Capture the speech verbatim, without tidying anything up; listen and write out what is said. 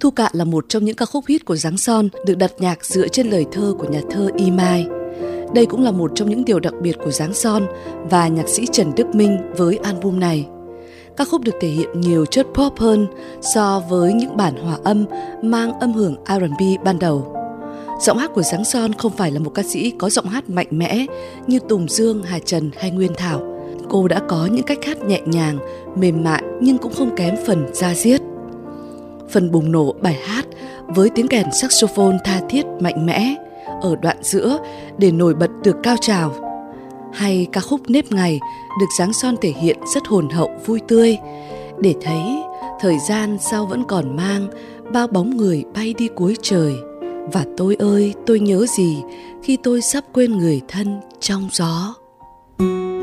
Thu Cạn là một trong những ca khúc hit của Giáng Son, được đặt nhạc dựa trên lời thơ của nhà thơ Y Mai. Đây cũng là một trong những điều đặc biệt của Giáng Son và nhạc sĩ Trần Đức Minh với album này. Ca khúc được thể hiện nhiều chất pop hơn so với những bản hòa âm mang âm hưởng R and B ban đầu. Giọng hát của Giáng Son không phải là một ca sĩ có giọng hát mạnh mẽ như Tùng Dương, Hà Trần hay Nguyên Thảo. Cô đã có những cách hát nhẹ nhàng, mềm mại nhưng cũng không kém phần da diết. Phần bùng nổ bài hát với tiếng kèn saxophone tha thiết mạnh mẽ ở đoạn giữa để nổi bật được cao trào. Hay ca khúc Nếp Ngày được Giáng Son thể hiện rất hồn hậu vui tươi, để thấy thời gian sao vẫn còn mang bao bóng người bay đi cuối trời. Và tôi ơi, tôi nhớ gì khi tôi sắp quên người thân trong gió.